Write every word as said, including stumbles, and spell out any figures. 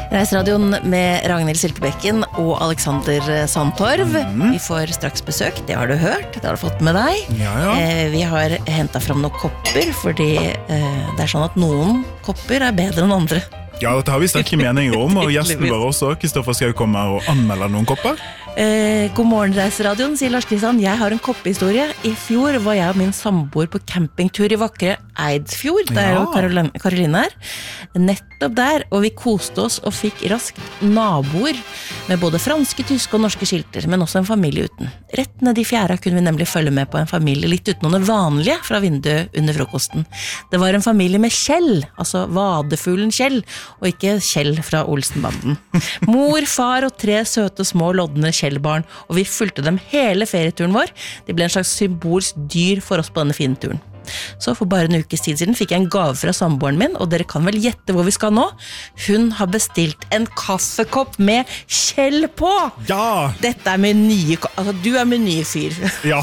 Reiseradioen med Ragnhild Silkebekken og Alexander Sandtorv. Mm. Vi får straks besøk, det har du hørt, det har du fått med deg. Ja, ja. Eh, vi har hentet fram noen kopper, fordi eh, det er sånn at noen kopper er bedre enn andre. Ja, dette har vi sterke meninger om, og gjesten vår også, Kristoffer Schau, kommer og anmelder noen kopper. Eh, god morgen, Reiseradioen, sier Lars Kristian. Jeg har en koppehistorie. I fjor var jeg og min samboer på campingtur i vakre Eidsfjord, der Ja. jo Karoline, Karoline er. Nettopp der, og vi koste oss og fikk raskt naboer med både franske, tyske og norske skilter, men også en familie uten. Rett ned i fjæra kunne vi nemlig følge med på en familie litt utenom det vanlige fra vinduet under frokosten. Det var en familie med Kjell, altså vadefuglen Kjell, og ikke Kjell fra Olsenbanden. Mor, far og tre søte små loddende Kjellbarn, og vi fulgte dem hele ferieturen vår. Det ble en slags symbolsk dyr for oss på denne fine turen. Så for bare en ukes tid siden fikk jeg en gave fra samboeren min, og dere kan vel gjette hvor vi skal nå? Hun har bestilt en kaffekopp med Kjell på! Ja! Dette er min nye, altså du er min nye fyr. Ja.